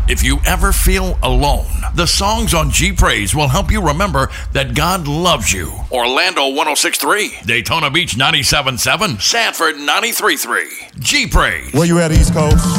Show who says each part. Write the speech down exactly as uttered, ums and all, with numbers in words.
Speaker 1: If you ever feel alone, the songs on G Praise will help you remember that God loves you. Orlando one oh six point three, Daytona Beach ninety-seven point seven, Sanford ninety-three point three. G Praise.
Speaker 2: Where you at, East Coast?